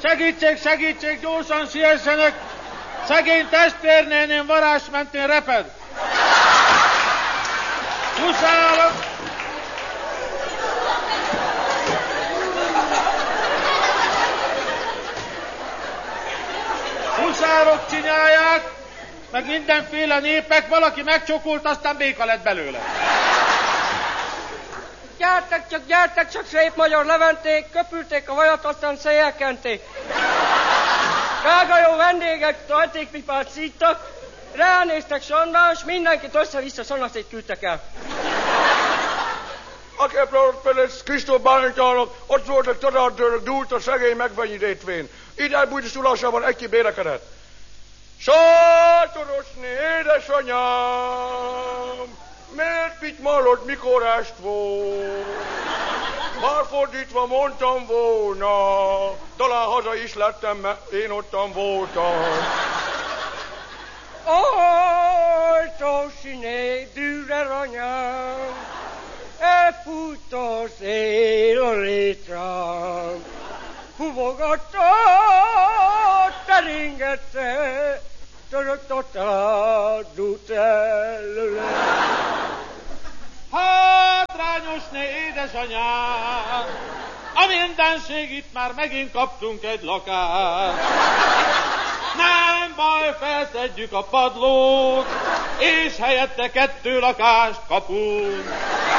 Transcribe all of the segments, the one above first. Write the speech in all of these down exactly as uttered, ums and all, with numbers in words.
Segítség, segítség, gyorsan siessenek! Szegény testvérnéném varázs mentén reped! Huszárok! Huszárok csinálják, meg mindenféle népek, valaki megcsokult, aztán béka lett belőle. Gyertek csak, gyertek csak, szép magyar leventék, köpülték a vajat, aztán széjjelkenték. Drága jó vendégek, tajtékpipát szíttak, ránéztek Sandás, mindenkit össze-vissza szanaszét küldtek el. Aki Ferenc Kristóf Bálintjának, ott volt egy tanárdőrök, dúlt a szegény megvennyi rétvén. Ide bújtosulásában egy-ki bérekedett. Sátorosné, édesanyám, miért pitymálod, mikor est volt? Már fordítva mondtam volna, talán haza is lettem, mert én ottan voltam. Ajtósiné, dűrer anyám, elfújt a szél a létrám. Huvogatta, teringette, törögtatta, dút előle. Hátrányosné, édesanyám, a mindenség itt már megint kaptunk egy lakást. Nem baj, felszedjük a padlót, és helyette kettő lakást kapunk.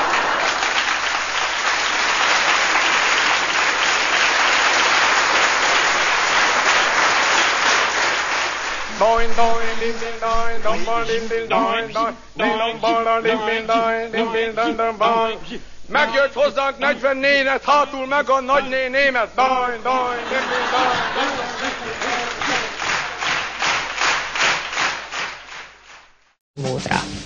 Doin doin din din doin dom bal din din doin doin dom bal din din doin din din dom dom bal. Megjött hozzánk negyven nénet, hátul meg a nagynénémet. Doin doin din din doin. Módra.